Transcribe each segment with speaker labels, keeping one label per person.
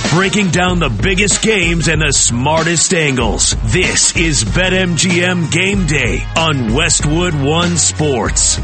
Speaker 1: breaking down the biggest games and the smartest angles. This is BetMGM Game Day on Westwood One Sports.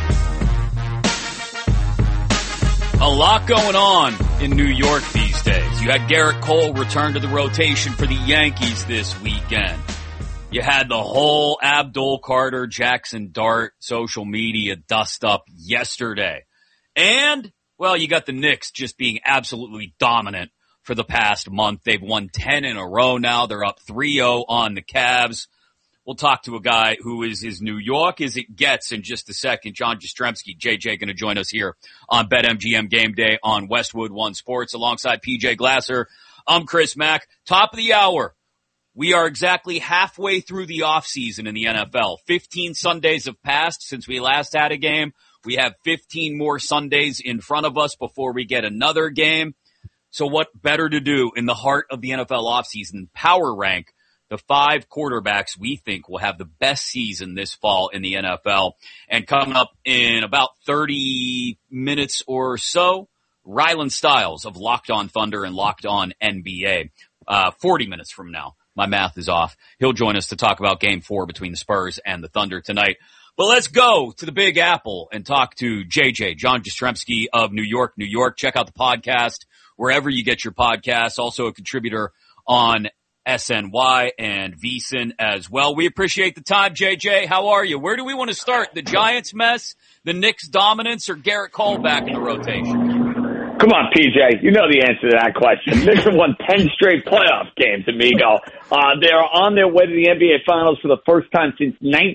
Speaker 2: A lot going on in New York these days. You had Garrett Cole return to the rotation for the Yankees this weekend. You had the whole Abdul Carter, Jackson Dart social media dust up yesterday. And, well, you got the Knicks just being absolutely dominant for the past month. They've won 10 in a row now. They're up 3-0 on the Cavs. We'll talk to a guy who is as New York as it gets in just a second. John Jastrzemski, JJ, going to join us here on BetMGM Game Day on Westwood One Sports alongside PJ Glasser. I'm Chris Mack. Top of the hour. We are exactly halfway through the offseason in the NFL. 15 Sundays have passed since we last had a game. We have 15 more Sundays in front of us before we get another game. So what better to do in the heart of the NFL offseason? Power rank the 5 quarterbacks we think will have the best season this fall in the NFL. And coming up in about 30 minutes or so, Rylan Stiles of Locked On Thunder and Locked On NBA. 40 minutes from now. My math is off. He'll join us to talk about Game 4 between the Spurs and the Thunder tonight. But let's go to the Big Apple and talk to JJ, John Jastrzemski of New York, New York. Check out the podcast wherever you get your podcasts. Also a contributor on SNY and VSiN as well. We appreciate the time, JJ. How are you? Where do we want to start? The Giants mess, the Knicks dominance, or Garrett Cole back in the rotation?
Speaker 3: Come on, PJ. You know the answer to that question. Knicks have won 10 straight playoff games, amigo. They are on their way to the NBA Finals for the first time since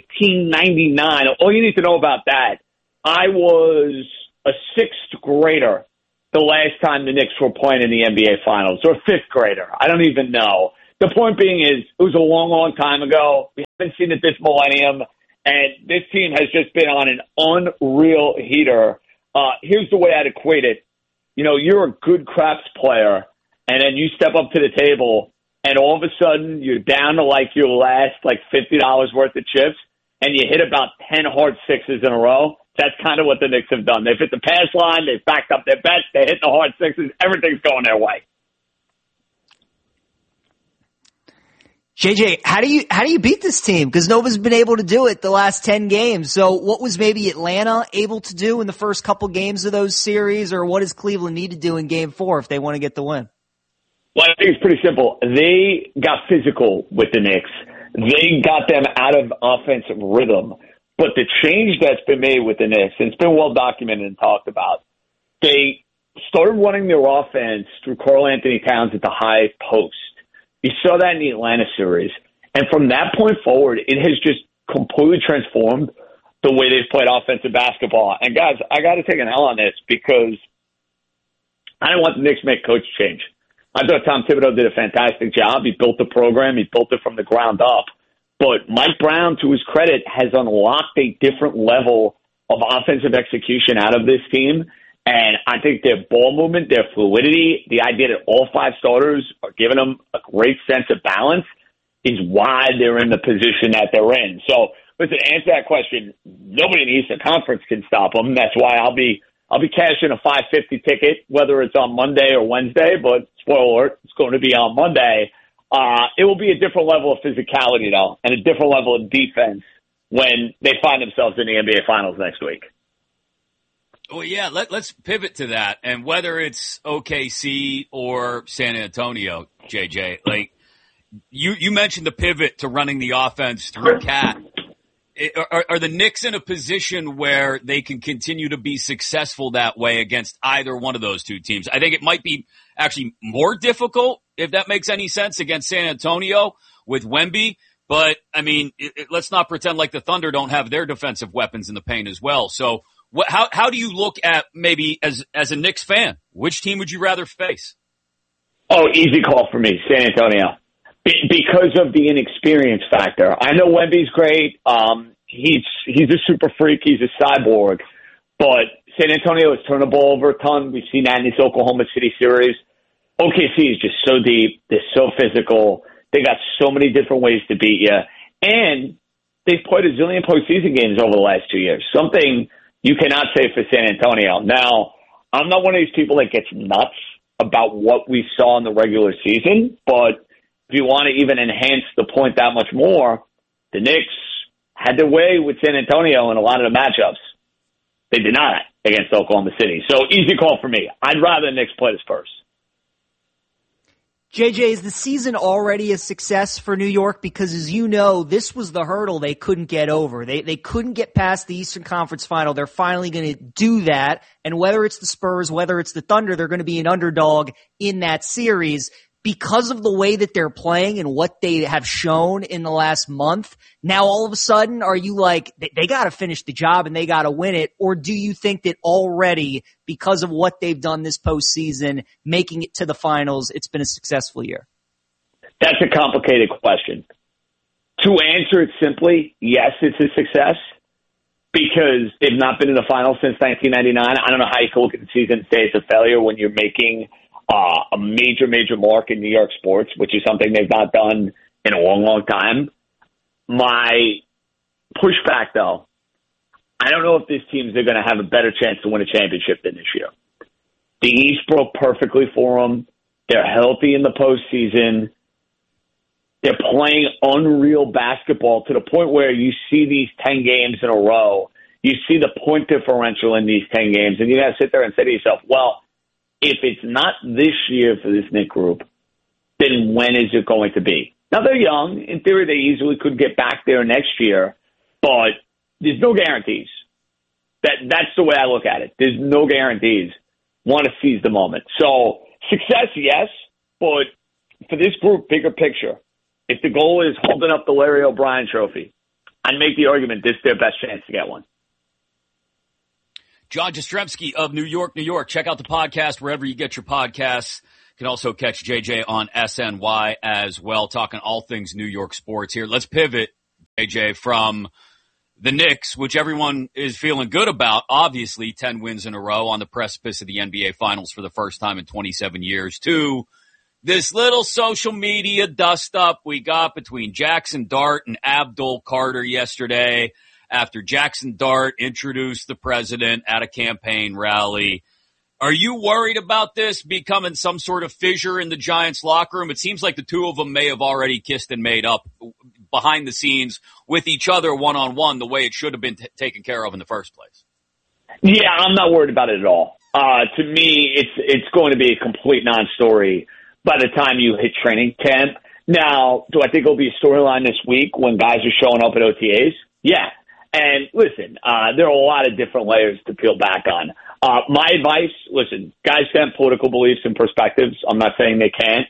Speaker 3: 1999. All you need to know about that, I was a 6th grader the last time the Knicks were playing in the NBA Finals, or 5th grader. I don't even know. The point being is, it was a long, long time ago. We haven't seen it this millennium, and this team has just been on an unreal heater. Here's the way I'd equate it. You know, you're a good craps player, and then you step up to the table, and all of a sudden you're down to like your last $50 worth of chips, and you hit about 10 hard sixes in a row. That's kind of what the Knicks have done. They've hit the pass line, they've backed up their bets, they hit the hard sixes, everything's going their way.
Speaker 4: JJ, how do you beat this team? Because nobody's been able to do it the last 10 games. So what was maybe Atlanta able to do in the first couple games of those series, or what does Cleveland need to do in Game 4 if they want to get the win?
Speaker 3: Well, I think it's pretty simple. They got physical with the Knicks. They got them out of offensive rhythm. But the change that's been made with the Knicks, and it's been well documented and talked about, they started running their offense through Karl Anthony Towns at the high post. You saw that in the Atlanta series. And from that point forward, it has just completely transformed the way they've played offensive basketball. And, guys, I got to take an L on this because I didn't want the Knicks to make coach change. I thought Tom Thibodeau did a fantastic job. He built the program. He built it from the ground up. But Mike Brown, to his credit, has unlocked a different level of offensive execution out of this team. And I think their ball movement, their fluidity, the idea that all 5 starters are giving them a great sense of balance is why they're in the position that they're in. So, listen, to answer that question, nobody in the Eastern Conference can stop them. That's why I'll be cashing a $5.50 ticket, whether it's on Monday or Wednesday. But spoiler alert, it's going to be on Monday. It will be a different level of physicality, though, and a different level of defense when they find themselves in the NBA Finals next week.
Speaker 2: Well, yeah, let's pivot to that. And whether it's OKC or San Antonio, JJ, like you mentioned the pivot to running the offense through Cat. Are the Knicks in a position where they can continue to be successful that way against either one of those two teams? I think it might be actually more difficult, if that makes any sense, against San Antonio with Wemby. But, I mean, let's not pretend like the Thunder don't have their defensive weapons in the paint as well. So, how do you look at maybe as a Knicks fan? Which team would you rather face?
Speaker 3: Oh, easy call for me, San Antonio. Because of the inexperience factor. I know Wemby's great. He's a super freak. He's a cyborg. But San Antonio has turned the ball over a ton. We've seen that in this Oklahoma City series. OKC is just so deep. They're so physical. They got so many different ways to beat you. And they've played a zillion postseason games over the last 2 years. Something you cannot say for San Antonio. Now, I'm not one of these people that gets nuts about what we saw in the regular season. But if you want to even enhance the point that much more, the Knicks had their way with San Antonio in a lot of the matchups. They did not against Oklahoma City. So easy call for me. I'd rather the Knicks play this first.
Speaker 4: JJ, is the season already a success for New York? Because as you know, this was the hurdle they couldn't get over. They couldn't get past the Eastern Conference Final. They're finally going to do that. And whether it's the Spurs, whether it's the Thunder, they're going to be an underdog in that series. Because of the way that they're playing and what they have shown in the last month, now all of a sudden, are you like, they got to finish the job and they got to win it? Or do you think that already, because of what they've done this postseason, making it to the finals, it's been a successful year?
Speaker 3: That's a complicated question. To answer it simply, yes, it's a success because they've not been in the finals since 1999. I don't know how you can look at the season and say it's a failure when you're making a major mark in New York sports, which is something they've not done in a long time. My pushback, though, I don't know if this team's going to have a better chance to win a championship than this year. The East broke perfectly for them. They're healthy in the postseason. They're playing unreal basketball to the point where you see these 10 games in a row. You see the point differential in these 10 games, and you got to sit there and say to yourself, well, if it's not this year for this Knicks group, then when is it going to be? Now, they're young. In theory, they easily could get back there next year, but there's no guarantees. That's the way I look at it. There's no guarantees. Want to seize the moment. So, success, yes, but for this group, bigger picture, if the goal is holding up the Larry O'Brien trophy, I'd make the argument this is their best chance to get one.
Speaker 2: John Jastrzemski of New York, New York. Check out the podcast wherever you get your podcasts. You can also catch JJ on SNY as well, talking all things New York sports here. Let's pivot, JJ, from the Knicks, which everyone is feeling good about, obviously 10 wins in a row on the precipice of the NBA Finals for the first time in 27 years, to this little social media dust-up we got between Jackson Dart and Abdul Carter yesterday, after Jackson Dart introduced the president at a campaign rally. Are you worried about this becoming some sort of fissure in the Giants locker room? It seems like the two of them may have already kissed and made up behind the scenes with each other one-on-one the way it should have been taken care of in the first place.
Speaker 3: Yeah, I'm not worried about it at all. To me, it's going to be a complete non-story by the time you hit training camp. Now, do I think it'll be a storyline this week when guys are showing up at OTAs? Yeah. And listen, there are a lot of different layers to peel back on. My advice, listen, guys can have political beliefs and perspectives. I'm not saying they can't.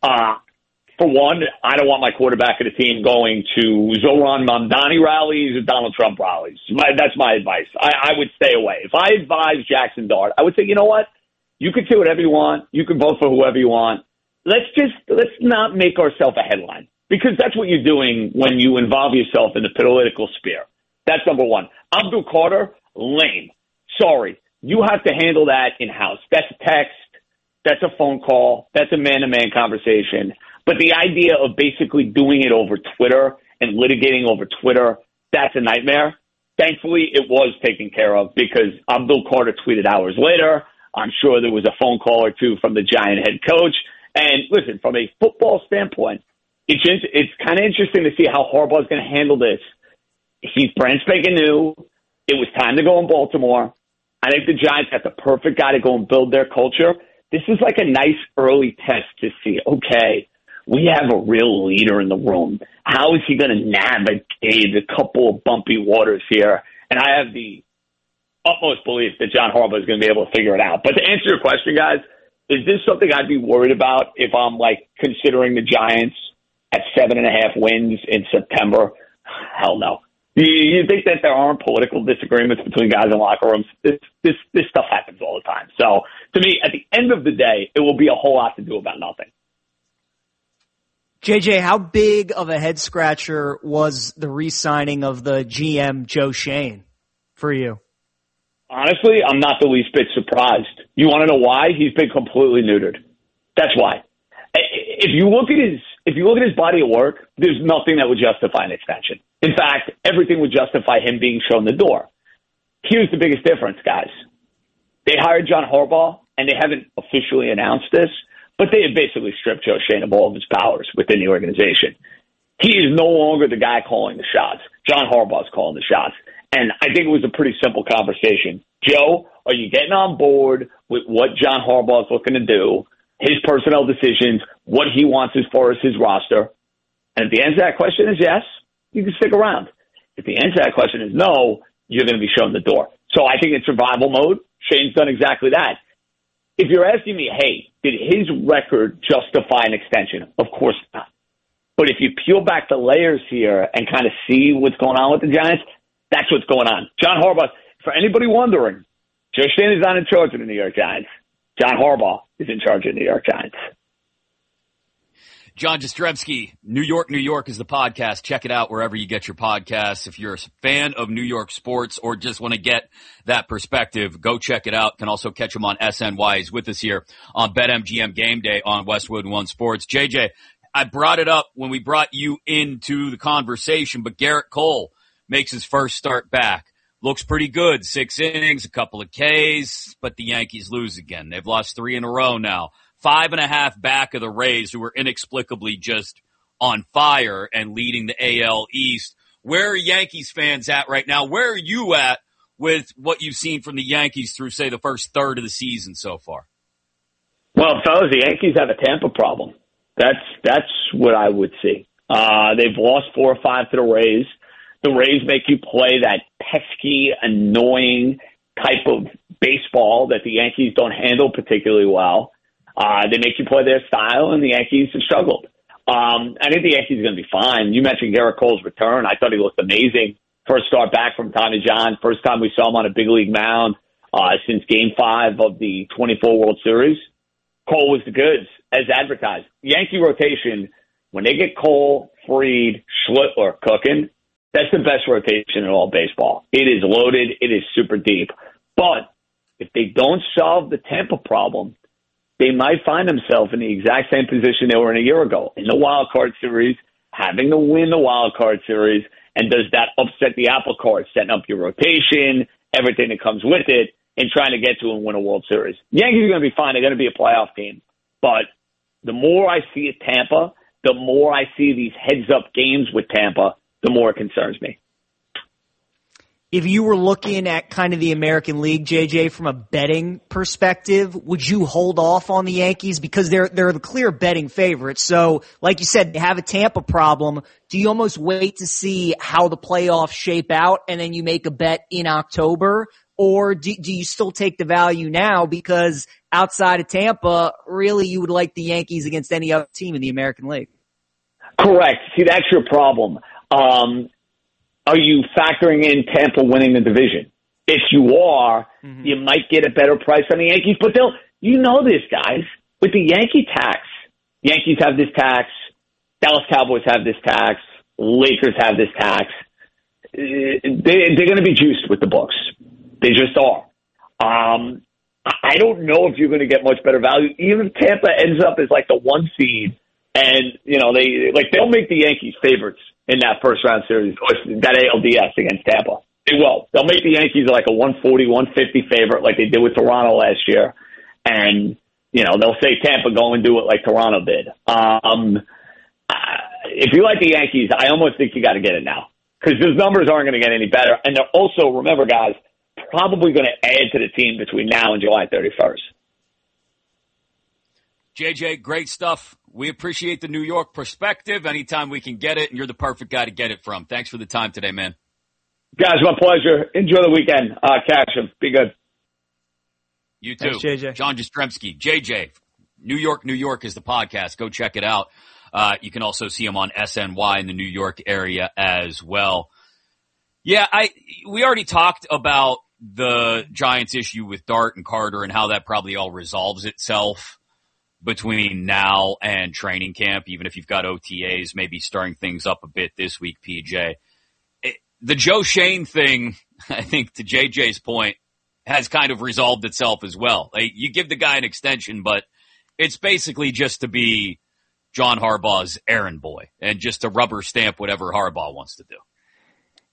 Speaker 3: For one, I don't want my quarterback of the team going to Zoran Mamdani rallies or Donald Trump rallies. That's my advice. I would stay away. If I advise Jackson Dart, I would say, you know what? You can say whatever you want. You can vote for whoever you want. Let's not make ourselves a headline, because that's what you're doing when you involve yourself in the political sphere. That's number one. Abdul Carter, lame. Sorry. You have to handle that in-house. That's a text. That's a phone call. That's a man-to-man conversation. But the idea of basically doing it over Twitter and litigating over Twitter, that's a nightmare. Thankfully, it was taken care of because Abdul Carter tweeted hours later. I'm sure there was a phone call or two from the Giant head coach. And listen, from a football standpoint, it's kind of interesting to see how Harbaugh's going to handle this. He's brand spanking new. It was time to go in Baltimore. I think the Giants got the perfect guy to go and build their culture. This is like a nice early test to see, okay, we have a real leader in the room. How is he going to navigate a couple of bumpy waters here? And I have the utmost belief that John Harbaugh is going to be able to figure it out. But to answer your question, guys, is this something I'd be worried about if I'm like considering the Giants at 7.5 wins in September? Hell no. You think that there aren't political disagreements between guys in locker rooms? This stuff happens all the time. So, to me, at the end of the day, it will be a whole lot to do about nothing.
Speaker 4: JJ, how big of a head scratcher was the re-signing of the GM Joe Schoen for you?
Speaker 3: Honestly, I'm not the least bit surprised. You want to know why? He's been completely neutered. That's why. If you look at his body of work, there's nothing that would justify an extension. In fact, everything would justify him being shown the door. Here's the biggest difference, guys. They hired John Harbaugh and they haven't officially announced this, but they have basically stripped Joe Schoen of all of his powers within the organization. He is no longer the guy calling the shots. John Harbaugh's calling the shots. And I think it was a pretty simple conversation. Joe, are you getting on board with what John Harbaugh's looking to do, his personnel decisions, what he wants as far as his roster? And if the answer to that question is yes, you can stick around. If the answer to that question is no, you're going to be shown the door. So I think in survival mode, Shane's done exactly that. If you're asking me, hey, did his record justify an extension? Of course not. But if you peel back the layers here and kind of see what's going on with the Giants, that's what's going on. John Harbaugh, for anybody wondering, Joe Schoen is not in charge of the New York Giants. John Harbaugh is in charge of the New York Giants.
Speaker 2: John Jastrzemski, New York is the podcast. Check it out wherever you get your podcasts. If you're a fan of New York sports or just want to get that perspective, go check it out. Can also catch him on SNY. He's with us here on BetMGM Game Day on Westwood One Sports. JJ, I brought it up when we brought you into the conversation, but Garrett Cole makes his first start back. Looks pretty good. 6 innings, a couple of Ks, but the Yankees lose again. They've lost 3 in a row now. 5.5 back of the Rays, who were inexplicably just on fire and leading the AL East. Where are Yankees fans at right now? Where are you at with what you've seen from the Yankees through, say, the first third of the season so far?
Speaker 3: Well, fellas, the Yankees have a Tampa problem. That's what I would see. They've lost 4 or 5 to the Rays. The Rays make you play that pesky, annoying type of baseball that the Yankees don't handle particularly well. They make you play their style, and the Yankees have struggled. I think the Yankees are going to be fine. You mentioned Garrett Cole's return. I thought he looked amazing. First start back from Tommy John. First time we saw him on a big league mound since Game 5 of the 24 World Series. Cole was the goods, as advertised. Yankee rotation, when they get Cole, Fried, Schlittler cooking, that's the best rotation in all baseball. It is loaded. It is super deep. But if they don't solve the Tampa problem, they might find themselves in the exact same position they were in a year ago, in the wild card series, having to win the wild card series. And does that upset the apple cart, setting up your rotation, everything that comes with it, and trying to get to and win a World Series? Yankees are going to be fine. They're going to be a playoff team. But the more I see at Tampa, the more I see these heads-up games with Tampa, the more it concerns me.
Speaker 4: If you were looking at kind of the American League, JJ, from a betting perspective, would you hold off on the Yankees? Because they're the clear betting favorites. So, like you said, they have a Tampa problem. Do you almost wait to see how the playoffs shape out and then you make a bet in October? Or do you still take the value now? Because outside of Tampa, really you would like the Yankees against any other team in the American League.
Speaker 3: Correct. See, that's your problem. Are you factoring in Tampa winning the division? If you are, you might get a better price on the Yankees. But you know this, guys. With the Yankee tax, Yankees have this tax, Dallas Cowboys have this tax, Lakers have this tax. They're going to be juiced with the books. They just are. I don't know if you're going to get much better value. Even if Tampa ends up as like the 1 seed, and they'll make the Yankees favorites in that first round series, or that ALDS against Tampa. They will. They'll make the Yankees like a 140, 150 favorite like they did with Toronto last year. And, they'll say Tampa, go and do it like Toronto did. If you like the Yankees, I almost think you got to get it now because those numbers aren't going to get any better. And they're also, remember, guys, probably going to add to the team between now and July 31st.
Speaker 2: JJ, great stuff. We appreciate the New York perspective anytime we can get it, and you're the perfect guy to get it from. Thanks for the time today, man.
Speaker 3: Guys, my pleasure. Enjoy the weekend. Catch them. Be good.
Speaker 2: You too.
Speaker 4: Thanks, JJ.
Speaker 2: John Jastrzemski. JJ, New York is the podcast. Go check it out. You can also see him on SNY in the New York area as well. Yeah, we already talked about the Giants issue with Dart and Carter and how that probably all resolves itself between now and training camp, even if you've got OTAs, maybe stirring things up a bit this week, PJ. The Joe Schoen thing, I think to JJ's point, has kind of resolved itself as well. Like, you give the guy an extension, but it's basically just to be John Harbaugh's errand boy and just to rubber stamp whatever Harbaugh wants to do.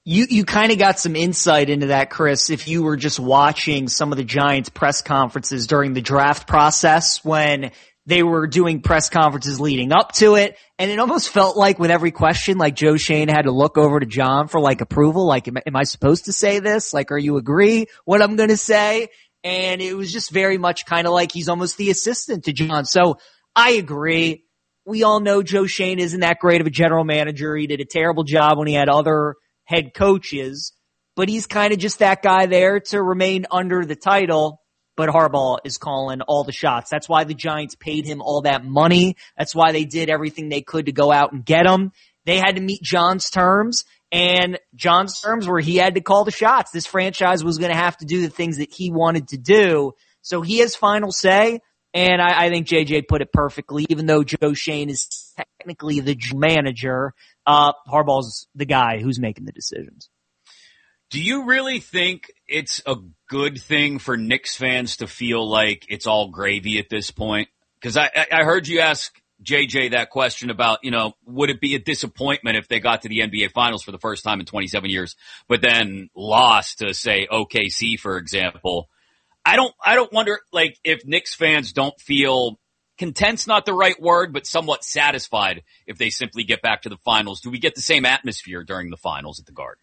Speaker 4: You kind of got some insight into that, Chris, if you were just watching some of the Giants press conferences during the draft process when they were doing press conferences leading up to it. And it almost felt like with every question, like Joe Schoen had to look over to John for like approval. Like, am I supposed to say this? Like, are you agree what I'm going to say? And it was just very much kind of like he's almost the assistant to John. So I agree. We all know Joe Schoen isn't that great of a general manager. He did a terrible job when he had other head coaches, but he's kind of just that guy there to remain under the title. But Harbaugh is calling all the shots. That's why the Giants paid him all that money. That's why they did everything they could to go out and get him. They had to meet John's terms, and John's terms were he had to call the shots. This franchise was going to have to do the things that he wanted to do. So he has final say, and I think JJ put it perfectly. Even though Joe Schoen is technically the manager, Harbaugh's the guy who's making the decisions.
Speaker 2: Do you really think it's a good thing for Knicks fans to feel like it's all gravy at this point? Because I heard you ask JJ that question about, would it be a disappointment if they got to the NBA Finals for the first time in 27 years, but then lost to, say, OKC, for example? I don't wonder, like, if Knicks fans don't feel content's not the right word, but somewhat satisfied if they simply get back to the finals. Do we get the same atmosphere during the finals at the Garden?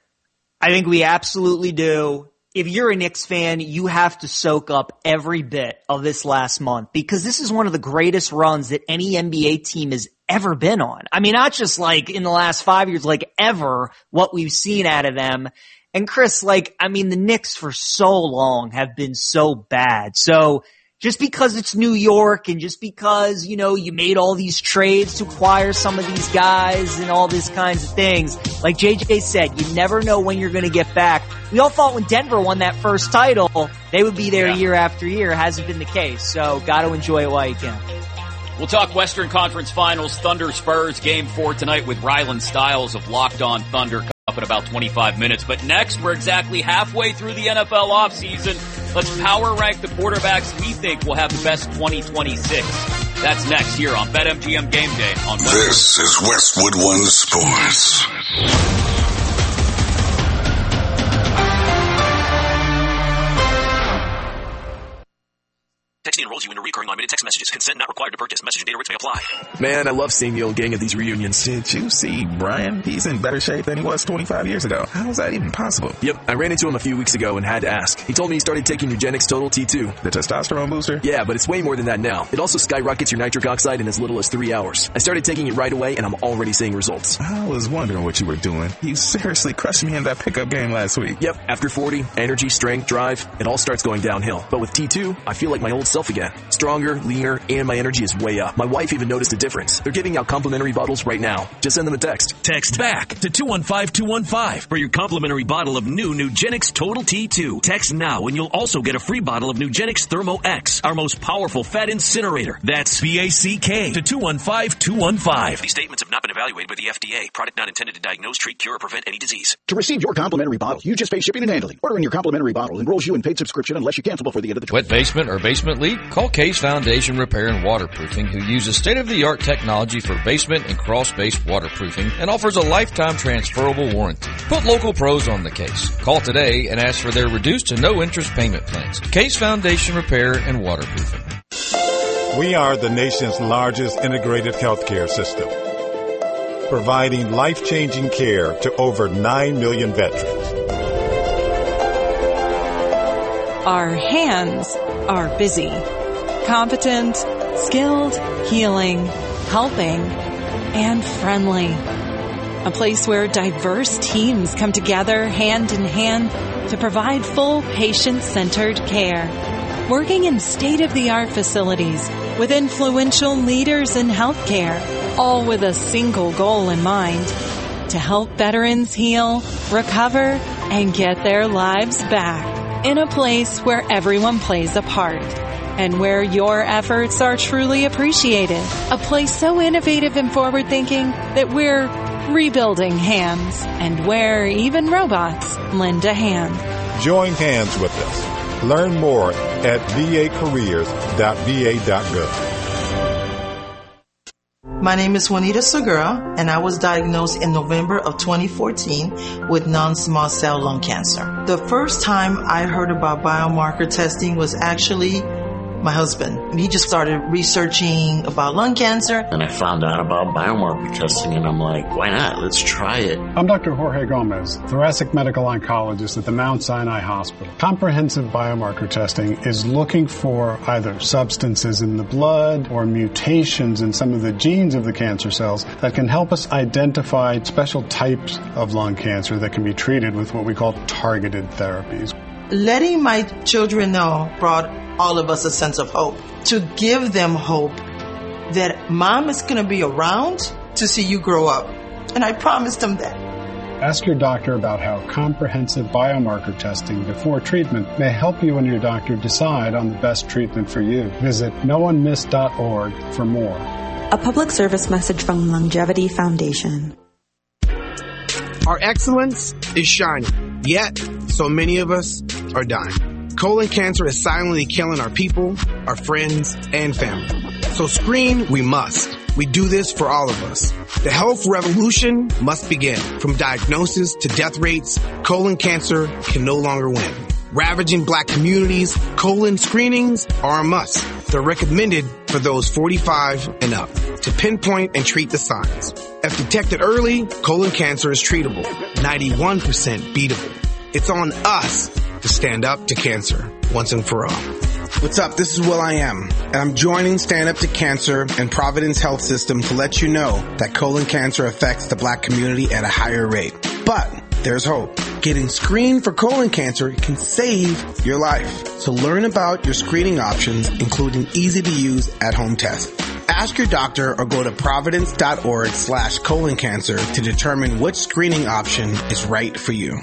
Speaker 4: I think we absolutely do. If you're a Knicks fan, you have to soak up every bit of this last month because this is one of the greatest runs that any NBA team has ever been on. I mean, not just like in the last 5 years, like ever what we've seen out of them. And Chris, the Knicks for so long have been so bad. So just because it's New York and just because, you made all these trades to acquire some of these guys and all these kinds of things, like JJ said, you never know when you're going to get back. We all thought when Denver won that first title, they would be there year after year. It hasn't been the case. So got to enjoy it while you can.
Speaker 2: We'll talk Western Conference Finals, Thunder Spurs, Game 4 tonight with Rylan Stiles of Locked On Thunder up in about 25 minutes. But next, we're exactly halfway through the NFL offseason. Let's power rank the quarterbacks we think will have the best 2026. That's next here on BetMGM Game Day on Westwood.
Speaker 5: This is Westwood One Sports.
Speaker 6: 16 enrolls you in a recurring limited text messages. Consent not required to purchase. Message and data rates may apply.
Speaker 7: Man, I love seeing the old gang at these reunions.
Speaker 8: Did you see Brian? He's in better shape than he was 25 years ago. How is that even possible?
Speaker 7: Yep, I ran into him a few weeks ago and had to ask. He told me he started taking Nugenix Total T2.
Speaker 8: The testosterone booster?
Speaker 7: Yeah, but it's way more than that now. It also skyrockets your nitric oxide in as little as 3 hours. I started taking it right away and I'm already seeing results.
Speaker 8: I was wondering what you were doing. You seriously crushed me in that pickup game last week.
Speaker 7: Yep, after 40, energy, strength, drive, it all starts going downhill. But with T2, I feel like my old self again. Stronger, leaner, and my energy is way up. My wife even noticed a difference. They're giving out complimentary bottles right now. Just send them a text.
Speaker 1: Text BACK to 215-215 for your complimentary bottle of new Nugenix Total T2. Text now and you'll also get a free bottle of Nugenix Thermo X, our most powerful fat incinerator. That's BACK to 215-215.
Speaker 6: These statements have not been evaluated by the FDA. Product not intended to diagnose, treat, cure, or prevent any disease.
Speaker 9: To receive your complimentary bottle, you just pay shipping and handling. Ordering your complimentary bottle enrolls you in paid subscription unless you cancel before the end of the
Speaker 10: Wet basement or basement leak? Call Case Foundation Repair and Waterproofing, who uses state-of-the-art technology for basement and crawl-space waterproofing and offers a lifetime transferable warranty. Put local pros on the case. Call today and ask for their reduced to no interest payment plans. Case Foundation Repair and Waterproofing.
Speaker 11: We are the nation's largest integrated healthcare system, providing life-changing care to over 9 million veterans.
Speaker 12: Our hands are busy. Competent, skilled, healing, helping, and friendly. A place where diverse teams come together hand in hand to provide full patient-centered care. Working in state-of-the-art facilities with influential leaders in healthcare, all with a single goal in mind: to help veterans heal, recover, and get their lives back. In a place where everyone plays a part. And where your efforts are truly appreciated. A place so innovative and forward-thinking that we're rebuilding hands. And where even robots lend a hand.
Speaker 11: Join hands with us. Learn more at vacareers.va.gov.
Speaker 13: My name is Juanita Segura, and I was diagnosed in November of 2014 with non-small cell lung cancer. The first time I heard about biomarker testing was actually my husband. He just started researching about lung cancer.
Speaker 14: And I found out about biomarker testing, and I'm like, why not? Let's try it.
Speaker 15: I'm Dr. Jorge Gomez, thoracic medical oncologist at the Mount Sinai Hospital. Comprehensive biomarker testing is looking for either substances in the blood or mutations in some of the genes of the cancer cells that can help us identify special types of lung cancer that can be treated with what we call targeted therapies.
Speaker 13: Letting my children know brought all of us a sense of hope, to give them hope that mom is going to be around to see you grow up. And I promised them that.
Speaker 15: Ask your doctor about how comprehensive biomarker testing before treatment may help you and your doctor decide on the best treatment for you. Visit noonemiss.org for more.
Speaker 16: A public service message from Longevity Foundation.
Speaker 17: Our excellence is shining, yet so many of us are dying. Colon cancer is silently killing our people, our friends, and family. So screen we must. We do this for all of us. The health revolution must begin. From diagnosis to death rates, colon cancer can no longer win. Ravaging black communities, colon screenings are a must. They're recommended for those 45 and up to pinpoint and treat the signs. If detected early, colon cancer is treatable, 91% beatable. It's on us to stand up to cancer once and for all. What's up? This is Will I Am, and I'm joining Stand Up to Cancer and Providence Health System to let you know that colon cancer affects the black community at a higher rate. But there's hope. Getting screened for colon cancer can save your life. So learn about your screening options, including easy-to-use at-home tests. Ask your doctor or go to providence.org/colon cancer to determine which screening option is right for you.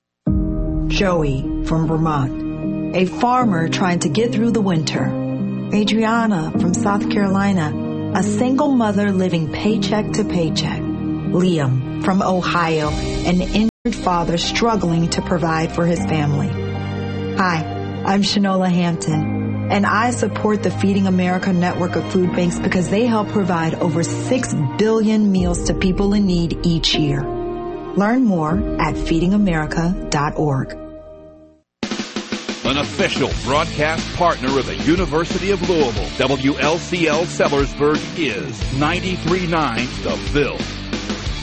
Speaker 18: Joey from Vermont, a farmer trying to get through the winter. Adriana from South Carolina, a single mother living paycheck to paycheck. Liam from Ohio, an injured father struggling to provide for his family. Hi, I'm Shanola Hampton, and I support the Feeding America network of food banks because they help provide over 6 billion meals to people in need each year. Learn more at feedingamerica.org.
Speaker 19: An official broadcast partner of the University of Louisville, WLCL Sellersburg is 93.9 The Ville.